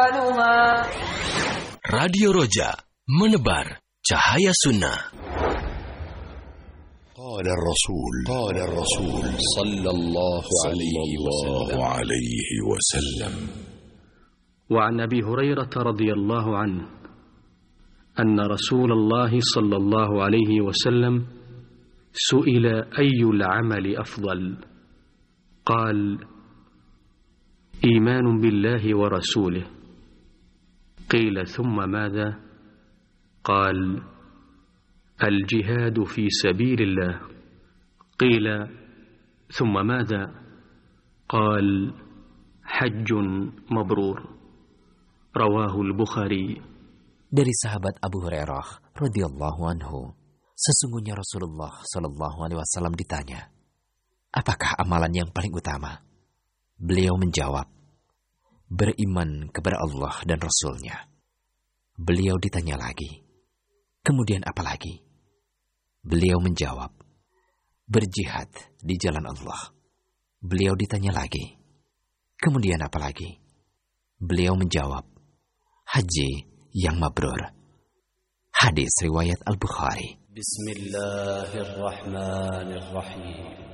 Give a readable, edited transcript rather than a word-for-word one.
Radio Roja, menebar cahaya sunnah. قال الرسول صلى الله عليه وسلم وعن أبي هريرة رضي الله عنه أن رسول الله صلى الله عليه وسلم سئل أي العمل أفضل قال إيمان بالله ورسوله قيل ثم ماذا قال الجهاد في سبيل الله قيل ثم ماذا قال حج مبرور رواه البخاري. Dari sahabat Abu Hurairah radhiyallahu anhu, sesungguhnya Rasulullah shallallahu alaihi wasallam ditanya, apakah amalan yang paling utama? Beliau menjawab, beriman kepada Allah dan Rasul-Nya. Beliau ditanya lagi, kemudian apa lagi? Beliau menjawab, berjihad di jalan Allah. Beliau ditanya lagi, kemudian apa lagi? Beliau menjawab, haji yang mabrur. Hadis riwayat Al-Bukhari. Bismillahirrahmanirrahim.